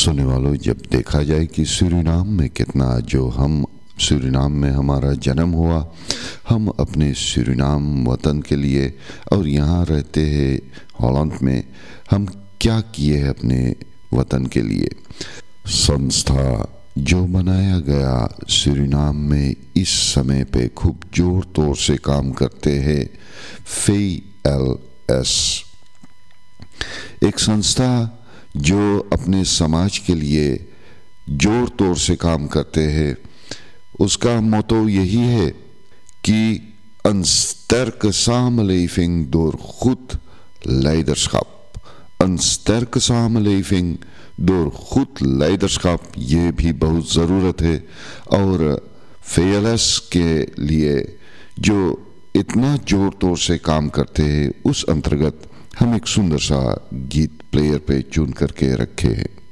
सुनने वालों, जब देखा जाए कि सूरीनाम में कितना जो हम सूरीनाम में हमारा जन्म हुआ, हम अपने सूरीनाम वतन के लिए और यहाँ रहते हैं हॉलैंड में, हम क्या किए हैं अपने वतन के लिए। संस्था जो बनाया गया सूरीनाम में इस समय पे खूब जोर तोर से काम करते हैं, VLS, एक संस्था जो अपने समाज के लिए जोर तोर से काम करते हैं। उसका मोटो यही है कि een sterke samenleving door goed leiderschap. een sterke samenleving door goed leiderschap, ये भी बहुत ज़रूरत है। और VLS के लिए जो इतना जोर तोर से काम करते हैं, उस अंतर्गत हम एक सुंदर सा गीत प्लेयर पे चुन करके रखे हैं।